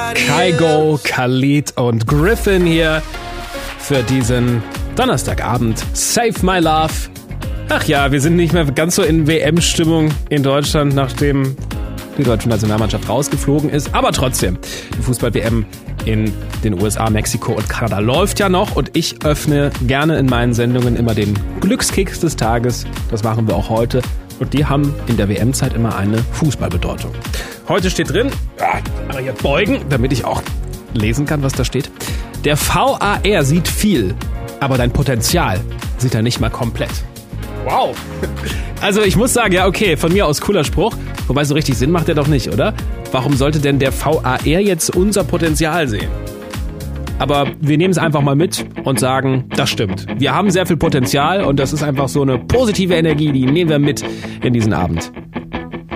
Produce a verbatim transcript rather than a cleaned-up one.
Kygo, Khalid und Griffin hier für diesen Donnerstagabend. Save My Love. Ach ja, wir sind nicht mehr ganz so in W M-Stimmung in Deutschland, nachdem die deutsche Nationalmannschaft rausgeflogen ist. Aber trotzdem, die Fußball-W M in den U S A, Mexiko und Kanada läuft ja noch. Und ich öffne gerne in meinen Sendungen immer den Glückskeks des Tages. Das machen wir auch heute. Und die haben in der W M-Zeit immer eine Fußballbedeutung. Heute steht drin, ah, aber hier beugen, damit ich auch lesen kann, was da steht. Der V A R sieht viel, aber dein Potenzial sieht er nicht mal komplett. Wow. Also ich muss sagen, ja okay, von mir aus cooler Spruch. Wobei so richtig Sinn macht der doch nicht, oder? Warum sollte denn der V A R jetzt unser Potenzial sehen? Aber wir nehmen es einfach mal mit und sagen, das stimmt. Wir haben sehr viel Potenzial und das ist einfach so eine positive Energie, die nehmen wir mit in diesen Abend.